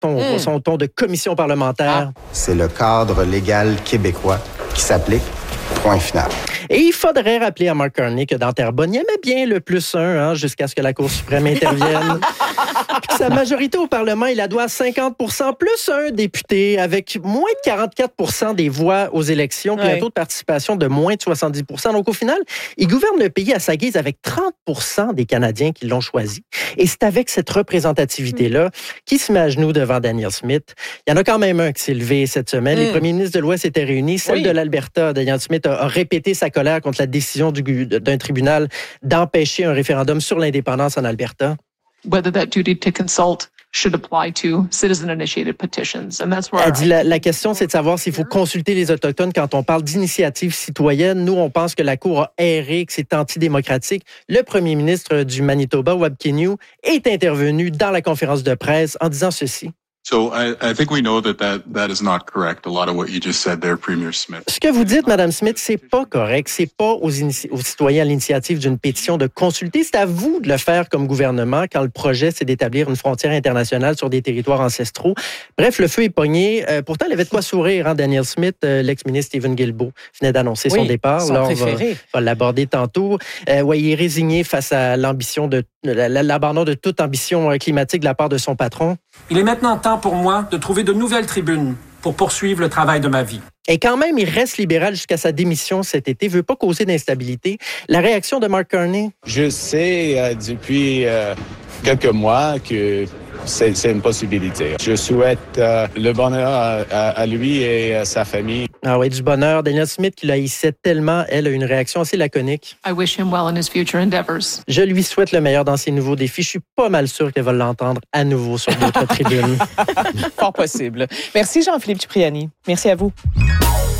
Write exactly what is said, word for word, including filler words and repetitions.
ton, mmh. son ton de commission parlementaire. Ah. C'est le cadre légal québécois qui s'applique. Point final. Et il faudrait rappeler à Mark Carney que dans Terrebonne, il aimait bien le plus un, hein, jusqu'à ce que la Cour suprême intervienne. Puis sa majorité au Parlement, il la doit à cinquante pour cent plus un député, avec moins de quarante-quatre pour cent des voix aux élections, puis ouais. un taux de participation de moins de soixante-dix pour cent. Donc au final, il gouverne le pays à sa guise avec trente pour cent des Canadiens qui l'ont choisi. Et c'est avec cette représentativité-là qui se met à genoux devant Danielle Smith. Il y en a quand même un qui s'est levé cette semaine. Mm. Les premiers ministres de l'Ouest étaient réunis. Celle oui. de l'Alberta, Danielle Smith, a, a répété sa colère contre la décision du, d'un tribunal d'empêcher un référendum sur l'indépendance en Alberta. Whether that duty to consult should apply to citizen-initiated petitions. And that's where Elle dit la, la question, c'est de savoir s'il faut consulter les Autochtones quand on parle d'initiative citoyenne. Nous, on pense que la Cour a erré, que c'est antidémocratique. Le premier ministre du Manitoba, Wab Kinew, est intervenu dans la conférence de presse en disant ceci. So I, I think we know that, that that is not correct. A lot of what you just said there, Premier Smith. Ce que vous dites, Madame Smith, c'est pas correct. C'est pas aux, inici- aux citoyens à l'initiative d'une pétition de consulter. C'est à vous de le faire comme gouvernement quand le projet, c'est d'établir une frontière internationale sur des territoires ancestraux. Bref, le feu est pogné. Euh, pourtant, il avait de quoi sourire, hein, Danielle Smith. Euh, l'ex-ministre Stephen Guilbeault venait d'annoncer oui, son départ. Son Là, on préféré. va, va l'aborder tantôt. Euh, ouais, il est résigné face à l'ambition de l'abandon de toute ambition climatique de la part de son patron. Il est maintenant temps pour moi de trouver de nouvelles tribunes pour poursuivre le travail de ma vie. Et quand même, il reste libéral jusqu'à sa démission cet été, veut pas causer d'instabilité. La réaction de Mark Carney? Je sais euh, depuis euh, quelques mois que c'est, c'est une possibilité. Je souhaite euh, le bonheur à, à, à lui et à sa famille. Ah oui, du bonheur. Danielle Smith, qui la haïssait tellement, elle a une réaction assez laconique. I wish him well in his future endeavors. Je lui souhaite le meilleur dans ses nouveaux défis. Je suis pas mal sûr qu'elle va l'entendre à nouveau sur d'autres tribunes. Fort possible. Merci Jean-Philippe Cipriani. Merci à vous.